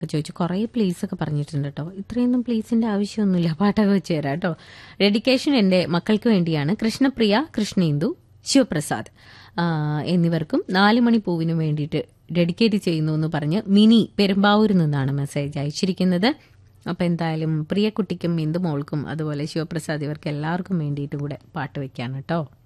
ചോദിച്ചു. കുറേ പ്ലീസ് ഒക്കെ പറഞ്ഞിട്ടുണ്ട് കേട്ടോ. ഇത്രയൊന്നും പ്ലീസിന്റെ ആവശ്യമൊന്നുമില്ല, പാട്ടൊക്കെ വെച്ച് തരാം കേട്ടോ. ഡെഡിക്കേഷൻ എൻ്റെ മക്കൾക്ക് വേണ്ടിയാണ്. കൃഷ്ണപ്രിയ, കൃഷ്ണേന്ദു, ശിവപ്രസാദ് എന്നിവർക്കും 4 മണി പൂവിനും വേണ്ടിയിട്ട് ഡെഡിക്കേറ്റ് ചെയ്യുന്നു എന്ന് പറഞ്ഞ് മിനി പെരുമ്പാവൂരിൽ നിന്നാണ് മെസ്സേജ് അയച്ചിരിക്കുന്നത്. അപ്പം എന്തായാലും പ്രിയ കുട്ടിക്കും ഇന്ദു മോൾക്കും അതുപോലെ ശിവപ്രസാദ് ഇവർക്ക് എല്ലാവർക്കും വേണ്ടിയിട്ട് കൂടെ പാട്ട് വെക്കാണ് കേട്ടോ.